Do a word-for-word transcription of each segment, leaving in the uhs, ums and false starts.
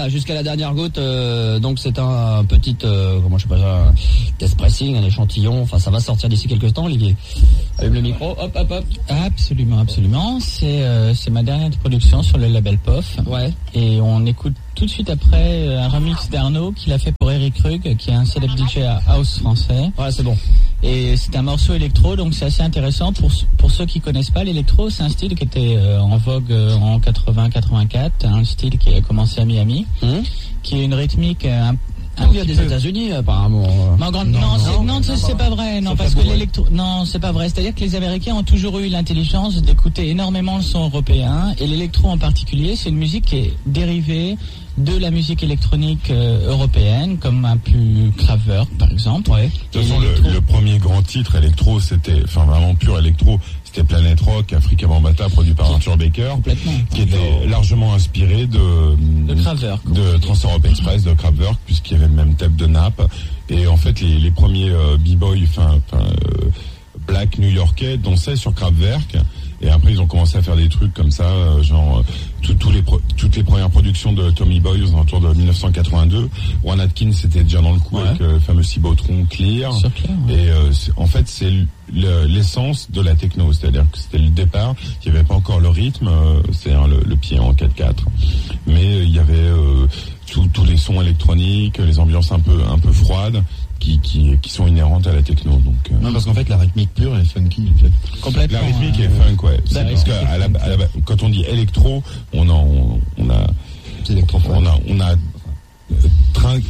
jusqu'à la dernière goutte. Euh, donc c'est un, un petit, euh, comment je sais pas, un test pressing, un échantillon. Enfin, ça va sortir d'ici quelques temps, Olivier. Allume le micro. Hop, hop, hop. Absolument, absolument. C'est euh, c'est ma dernière production sur le label P O F. Ouais. Et on écoute tout de suite après un remix d'Arnaud qu'il a fait pour Eric Rugg, qui est un célèbre D J à house français. Ouais, c'est bon. Et c'est un morceau électro, donc c'est assez intéressant. Pour, pour ceux qui connaissent pas, l'électro, c'est un style qui était euh, en vogue euh, en quatre-vingts quatre-vingt-quatre, un style qui a commencé à Miami, mmh. qui est une rythmique euh, un, un il y a des peu... États-Unis apparemment. Non, non, non, non, c'est, non, c'est, c'est pas vrai, non, parce que l'électro, non, c'est pas vrai. C'est-à-dire que les Américains ont toujours eu l'intelligence d'écouter énormément le son européen, et l'électro en particulier, c'est une musique qui est dérivée de la musique électronique euh, européenne, comme un peu Kraftwerk par exemple. Ouais. De toute façon, le, le premier grand titre électro, c'était, enfin vraiment pur électro, c'était Planet Rock, Africa Bambaataa, produit par Arthur Baker, qui était largement inspiré de de Kraftwerk, de Trans-Europe Express, de Kraftwerk, puisqu'il y avait le même thème de nappe. Et en fait, les, les premiers euh, b-boys, enfin euh, black new-yorkais, dansaient sur Kraftwerk. Et après, ils ont commencé à faire des trucs comme ça, euh, genre euh, tout, tous les pro- toutes les premières productions de Tommy Boy aux alentours de dix-neuf cent quatre-vingt-deux. Ron Atkins était déjà dans le coup, ouais, avec euh, le fameux Cibotron Clear. Clear ouais. Et euh, en fait, c'est le, l'essence de la techno, c'est-à-dire que c'était le départ. Il n'y avait pas encore le rythme, euh, c'est-à-dire le, le pied en quatre quatre, mais euh, il y avait euh, tous les sons électroniques, les ambiances un peu un peu froides. Qui, qui, qui sont inhérentes à la techno. Donc, euh... Non, parce qu'en fait, la rythmique pure est funky. En fait. Complètement. La rythmique euh... est funk, ouais. C'est parce que à la, à la, quand on dit électro, on a, on, on a, c'est électro-funk. On a, on a, euh, trinque,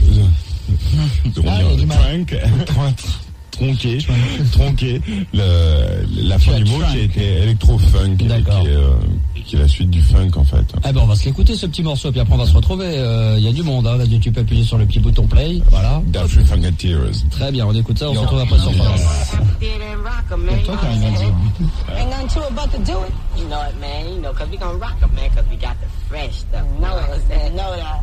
euh, on ah, dit trunk, tronqué, tronqué, le, la fin du mot qui a été électro-funk, qui est, euh, qui est la suite du funk en fait. Eh ben on va se l'écouter ce petit morceau, puis après on va se retrouver. Il euh, y a du monde, hein. Là, tu peux appuyer sur le petit bouton play, voilà. Daffy Funketeers. Très bien, on écoute ça, on se retrouve après sur France. Et toi, quand il a dit. Ain't nothing to it but to do it. You know it, man. You know, cause we gonna rock it, man, cause we got the fresh stuff. Know it, know that.